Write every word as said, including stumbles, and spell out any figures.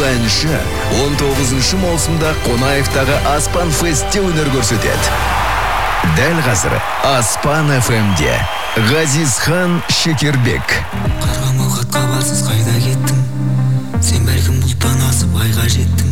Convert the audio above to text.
әнші он тоғызыншы маусымда Қонаевтағы Аспан Фестте өнер көрсетеді. Дәл қазір Аспан эф эмде Ғазизхан Шекербек. Қарғамауға қабарсыз қайда кеттің? Сен бәлкім бұлттан асып айға жеттің.